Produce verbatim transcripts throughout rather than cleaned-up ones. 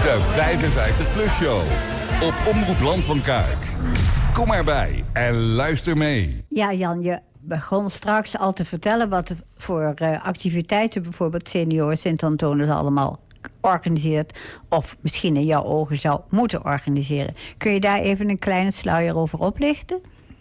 De vijfenvijftig plus show op Omroep Land van Kuik. Kom erbij en luister mee. Ja, Jan, je begon straks al te vertellen wat voor uh, activiteiten bijvoorbeeld Senioren Sint-Anthonis allemaal organiseert, of misschien in jouw ogen zou moeten organiseren. Kun je daar even een kleine sluier over oplichten?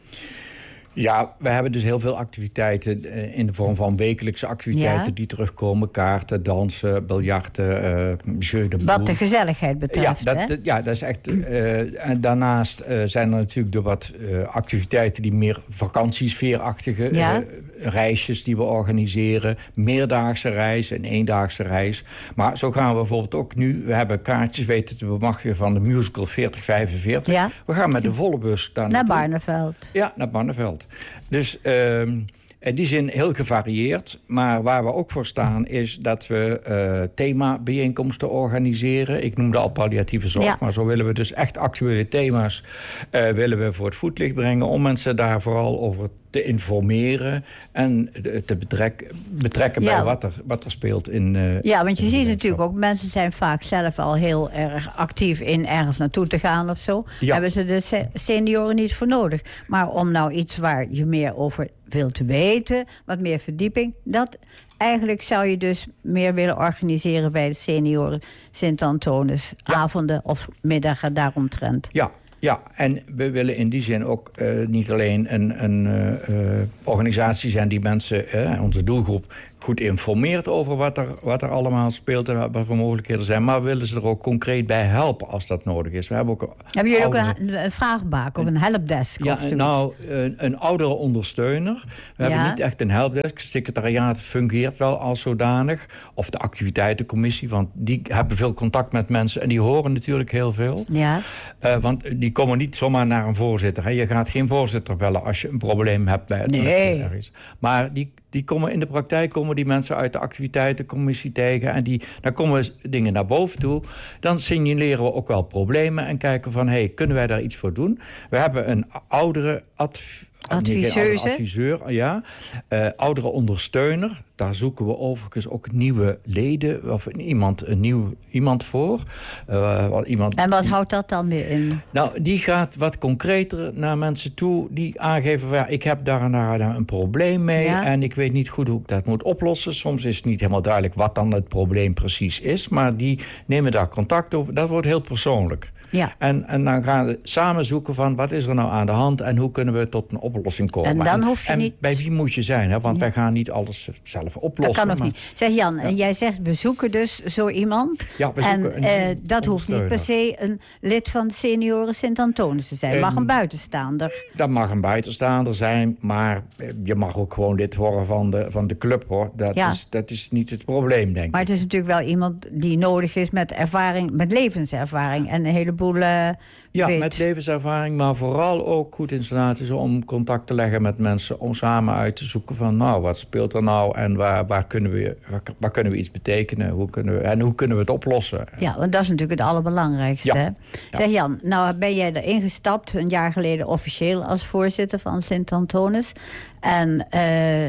Ja, we hebben dus heel veel activiteiten in de vorm van wekelijkse activiteiten... Ja. die terugkomen, kaarten, dansen, biljarten, uh, jeu de boel. Wat de gezelligheid betreft, ja, dat, hè? Ja, dat is echt... Uh, en daarnaast uh, zijn er natuurlijk de wat uh, activiteiten... die meer vakantiesfeerachtige ja. uh, reisjes die we organiseren. Meerdaagse reizen, een eendaagse reis. Maar zo gaan we bijvoorbeeld ook nu... We hebben kaartjes weten te bemachtigen van de musical veertig vijfenveertig. Ja. We gaan met de volle bus daar naar Barneveld. Ja, naar Barneveld. Dus uh, in die zin heel gevarieerd. Maar waar we ook voor staan is dat we uh, thema-bijeenkomsten organiseren. Ik noemde al palliatieve zorg, ja. maar zo willen we dus echt actuele thema's uh, willen we voor het voetlicht brengen. Om mensen daar vooral over te informeren en te betrek, betrekken ja. bij wat er, wat er speelt in... Uh, ja, want je ziet natuurlijk ook, mensen zijn vaak zelf al heel erg actief in ergens naartoe te gaan of zo. Ja. Hebben ze de se- senioren niet voor nodig. Maar om nou iets waar je meer over wilt weten, wat meer verdieping, dat eigenlijk zou je dus meer willen organiseren bij de Senioren Sint-Anthonis. Ja. Avonden of middagen daaromtrent. Ja. Ja, en we willen in die zin ook uh, niet alleen een, een uh, uh, organisatie zijn die mensen, uh, onze doelgroep, goed informeert over wat er, wat er allemaal speelt en wat voor mogelijkheden zijn. Maar we willen ze er ook concreet bij helpen als dat nodig is. We hebben, ook hebben jullie oudere, ook een, een vraagbaak of een helpdesk? Ja, of nou, een, een oudere ondersteuner. We ja. hebben niet echt een helpdesk. Het secretariaat fungeert wel als zodanig. Of de activiteitencommissie, want die hebben veel contact met mensen en die horen natuurlijk heel veel. Ja. Uh, want die komen niet zomaar naar een voorzitter. Hè. Je gaat geen voorzitter bellen als je een probleem hebt bij het nee. Maar die Die komen in de praktijk, komen die mensen uit de activiteitencommissie tegen. En die, dan komen dingen naar boven toe. Dan signaleren we ook wel problemen en kijken van, hey, kunnen wij daar iets voor doen? We hebben een oudere adv- Adviseuse. adviseur, ja. Uh, oudere ondersteuner. Daar zoeken we overigens ook nieuwe leden of iemand, een nieuw iemand voor. Uh, wat iemand en wat die, houdt dat dan weer in? Nou, die gaat wat concreter naar mensen toe die aangeven van, ja, ik heb daar en daar een probleem mee ja. en ik weet niet goed hoe ik dat moet oplossen. Soms is het niet helemaal duidelijk wat dan het probleem precies is, maar die nemen daar contact over. Dat wordt heel persoonlijk. Ja. En, en dan gaan we samen zoeken van wat is er nou aan de hand en hoe kunnen we tot een oplossing komen. En dan hoef je en, niet... En bij wie moet je zijn, hè? Want ja. wij gaan niet alles zelf oplossen. Dat kan ook maar... niet. Zeg Jan, ja. jij zegt we zoeken dus zo iemand. Ja, we en zoeken uh, dat hoeft niet per se een lid van de Senioren Sint-Anthonis te zijn. Het mag een buitenstaander. Dat mag een buitenstaander zijn, maar je mag ook gewoon lid worden van de, van de club, hoor. Dat, ja. is, dat is niet het probleem, denk ik. Maar het is natuurlijk wel iemand die nodig is met ervaring, met levenservaring en een heleboel... Uh, Ja, weet. met levenservaring, maar vooral ook goed in staat is om contact te leggen met mensen, om samen uit te zoeken van, nou, wat speelt er nou en waar, waar, kunnen, we, waar, waar kunnen we iets betekenen hoe kunnen we, en hoe kunnen we het oplossen? Ja, want dat is natuurlijk het allerbelangrijkste. Ja. Hè? Ja. Zeg Jan, nou ben jij erin gestapt, een jaar geleden officieel als voorzitter van Sint-Anthonis. En... Uh,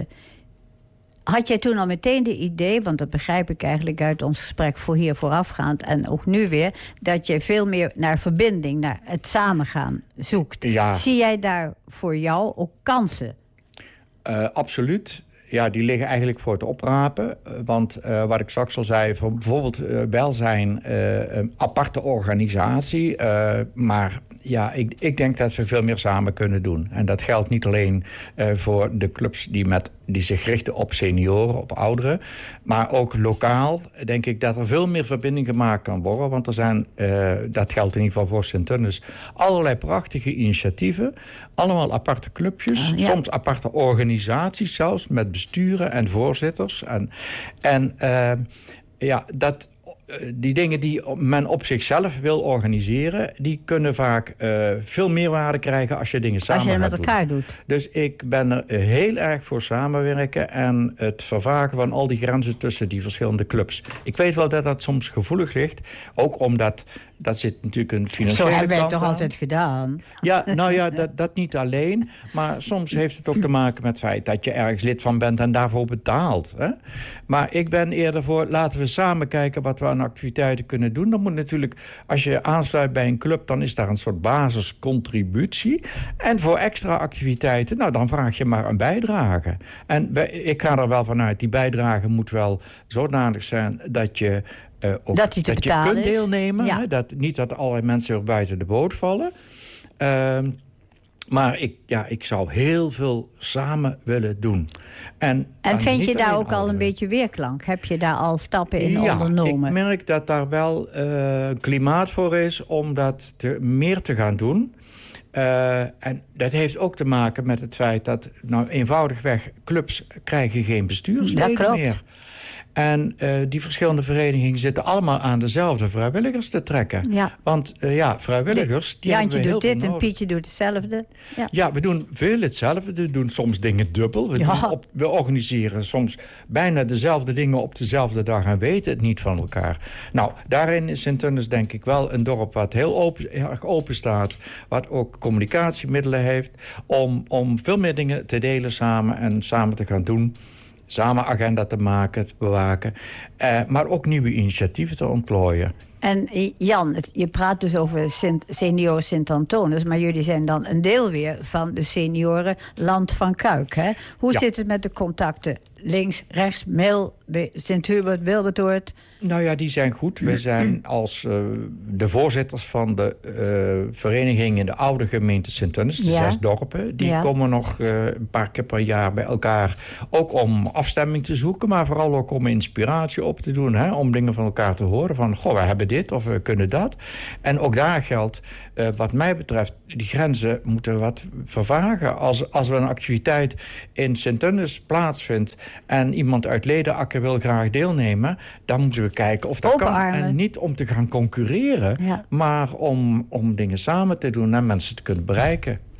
had jij toen al meteen de idee, want dat begrijp ik eigenlijk uit ons gesprek voor hier voorafgaand en ook nu weer, dat je veel meer naar verbinding, naar het samengaan zoekt. Ja. Zie jij daar voor jou ook kansen? Uh, absoluut. Ja, die liggen eigenlijk voor het oprapen. Want uh, wat ik straks al zei, voor bijvoorbeeld uh, welzijn, uh, een aparte organisatie. Uh, maar ja, ik, ik denk dat we veel meer samen kunnen doen. En dat geldt niet alleen uh, voor de clubs die, met, die zich richten op senioren, op ouderen. Maar ook lokaal denk ik dat er veel meer verbinding gemaakt kan worden. Want er zijn, uh, dat geldt in ieder geval voor Sint-Anthonis, allerlei prachtige initiatieven. Allemaal aparte clubjes, uh, ja. soms aparte organisaties zelfs, met besturen en voorzitters. En, en uh, ja, dat... die dingen die men op zichzelf wil organiseren, die kunnen vaak uh, veel meerwaarde krijgen als je dingen samen als je het met elkaar doen. doet. Dus ik ben er heel erg voor samenwerken en het vervagen van al die grenzen tussen die verschillende clubs. Ik weet wel dat dat soms gevoelig ligt, ook omdat dat zit natuurlijk een financiële Zo hebben wij kant het toch aan. altijd gedaan? Ja, nou ja, dat, dat niet alleen. Maar soms heeft het ook te maken met het feit dat je ergens lid van bent en daarvoor betaalt. Hè? Maar ik ben eerder voor, laten we samen kijken wat we aan activiteiten kunnen doen. Dan moet natuurlijk, als je aansluit bij een club, dan is daar een soort basiscontributie. En voor extra activiteiten, nou, dan vraag je maar een bijdrage. En wij, ik ga er wel vanuit, die bijdrage moet wel zodanig zijn dat je Uh, ook, dat, dat je kunt deelnemen. Ja. Hè? Dat, niet dat allerlei mensen er buiten de boot vallen. Uh, maar ik, ja, ik zou heel veel samen willen doen. En, en vind je daar ook al een beetje weerklank? Heb je daar al stappen in ja, ondernomen? Ik merk dat daar wel uh, klimaat voor is om dat te, meer te gaan doen. Uh, en dat heeft ook te maken met het feit dat, nou, eenvoudigweg, clubs krijgen geen bestuursleden dat klopt. meer. En uh, die verschillende verenigingen zitten allemaal aan dezelfde vrijwilligers te trekken. Ja. Want uh, ja, vrijwilligers... Die Jantje doet dit en nodig. Pietje doet hetzelfde. Ja. ja, we doen veel hetzelfde. We doen soms dingen dubbel. We, ja. doen op, we organiseren soms bijna dezelfde dingen op dezelfde dag en weten het niet van elkaar. Nou, daarin is Sint-Tunis denk ik wel een dorp wat heel, open, heel erg open staat. Wat ook communicatiemiddelen heeft. Om, om veel meer dingen te delen samen en samen te gaan doen. Samen agenda te maken, te bewaken. Uh, maar ook nieuwe initiatieven te ontplooien. En Jan, het, je praat dus over Sint, senioren Sint-Antonis... maar jullie zijn dan een deel weer van de senioren Land van Kuik. Hè? Hoe ja. zit het met de contacten? Links, rechts, Mil, Sint-Hubert, Wilbertoort? Nou ja, die zijn goed. We zijn als uh, de voorzitters van de uh, vereniging in de oude gemeente Sint-Tunis, de ja. zes dorpen, die ja. komen nog uh, een paar keer per jaar bij elkaar. Ook om afstemming te zoeken, maar vooral ook om inspiratie op te doen. Hè? Om dingen van elkaar te horen. Van, goh, we hebben dit of we kunnen dat. En ook daar geldt, uh, wat mij betreft, die grenzen moeten wat vervagen. Als, als er een activiteit in Sint-Tunis plaatsvindt en iemand uit Ledenakker wil graag deelnemen, dan moeten we kijken of dat Open kan. armen. En niet om te gaan concurreren, ja. maar om, om dingen samen te doen en mensen te kunnen bereiken.